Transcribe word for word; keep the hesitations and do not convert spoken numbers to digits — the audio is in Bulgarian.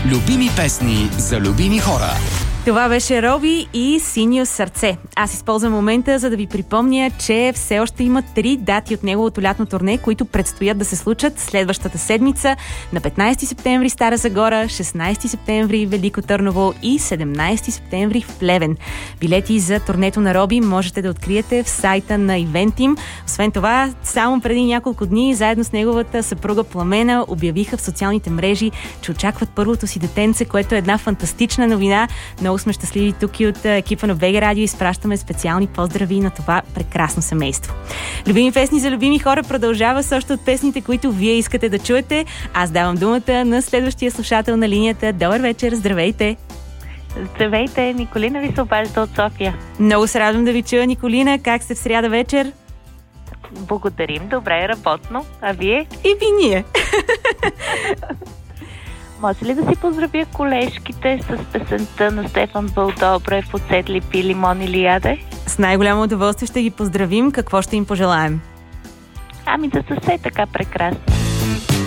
Любими песни за любими хора. Това беше Роби и Синьо сърце. Аз използвам момента, за да ви припомня, че все още има три дати от неговото лятно турне, които предстоят да се случат следващата седмица. На петнайсети септември Стара Загора, шестнайсети септември Велико Търново и седемнайсети септември в Плевен. Билети за турнето на Роби можете да откриете в сайта на Ивентим. Освен това, само преди няколко дни, заедно с неговата съпруга Пламена, обявиха в социалните мрежи, че очакват първото си детенце, което е една фантастична новина. Много сме щастливи тук и от екипа на БГ Радио. Изпращаме специални поздрави на това прекрасно семейство. Любими песни за любими хора продължава също от песните, които вие искате да чуете. Аз давам думата на следващия слушател на линията. Добър вечер, здравейте! Здравейте, Николина ви се обажда от София. Много се радвам да ви чуя, Николина. Как сте в сряда вечер? Благодарим, добре, работно. А вие? И ви ние. Може ли да си поздравя колежките с песента на Стефан Вълдобрев "Оцет ли пи, лимон или яде"? С най-голямо удоволствие ще ги поздравим. Какво ще им пожелаем? Ами да са все така прекрасни.